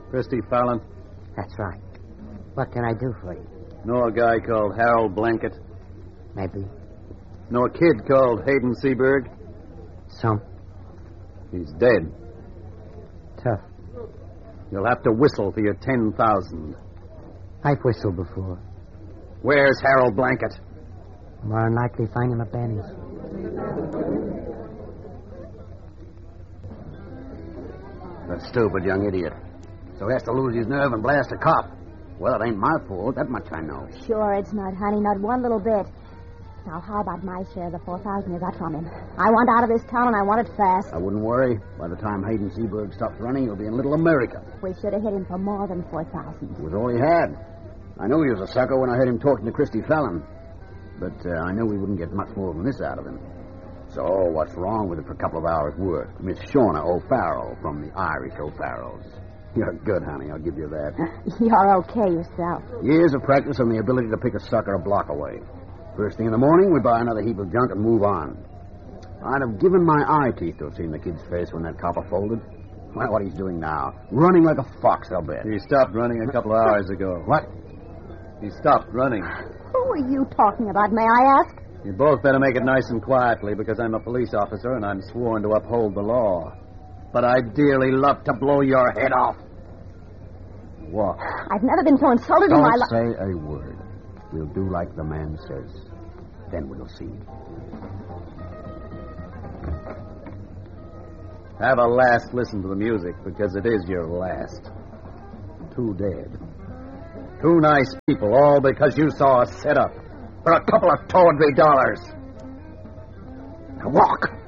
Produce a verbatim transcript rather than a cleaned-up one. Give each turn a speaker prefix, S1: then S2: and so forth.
S1: Christy Fallon?
S2: That's right. What can I do for you?
S1: Know a guy called Harold Blanket?
S2: Maybe.
S1: Know a kid called Hayden Seaberg?
S2: Some.
S1: He's dead.
S2: Tough.
S1: You'll have to whistle for your ten thousand.
S2: I've whistled before.
S1: Where's Harold Blanket?
S2: More than likely find him at Benny's.
S3: That stupid young idiot. So he has to lose his nerve and blast a cop. Well, it ain't my fault. That much I know.
S4: Sure it's not, honey. Not one little bit. Now, how about my share of the four thousand you got from him? I want out of this town, and I want it fast.
S3: I wouldn't worry. By the time Hayden Seaberg stops running, he'll be in Little America.
S4: We should have hit him for more than four thousand.
S3: It was all he had. I knew he was a sucker when I heard him talking to Christy Fallon. But uh, I knew we wouldn't get much more than this out of him. So what's wrong with it for a couple of hours' work? Miss Shauna O'Farrell from the Irish O'Farrells. You're good, honey. I'll give you that.
S4: You're okay yourself.
S3: Years of practice and the ability to pick a sucker a block away. First thing in the morning, we buy another heap of junk and move on. I'd have given my eye teeth to have seen the kid's face when that copper folded. Well, what he's doing now. Running like a fox, I'll bet.
S1: He stopped running a couple of hours ago.
S3: What?
S1: He stopped running.
S4: Who are you talking about, may I ask?
S1: You both better make it nice and quietly, because I'm a police officer and I'm sworn to uphold the law. But I'd dearly love to blow your head off.
S3: What?
S4: I've never been so insulted in my life.
S3: Don't say a word. We'll do like the man says. Then we'll see.
S1: Have a last listen to the music, because it is your last. Two dead. Two nice people, all because you saw a setup for a couple of tawdry dollars. Now walk!